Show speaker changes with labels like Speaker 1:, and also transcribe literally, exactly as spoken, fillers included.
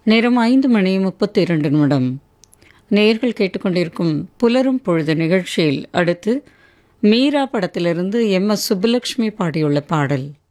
Speaker 1: நேரம் ஐந்து மணி முப்பத்தி இரண்டு நிமிடம். நேயர்கள் கேட்டுக்கொண்டிருக்கும் புலரும் பொழுது நிகழ்ச்சியில் அடுத்து மீரா படத்திலிருந்து எம் எஸ் சுப்புலட்சுமி பாடியுள்ள பாடல்.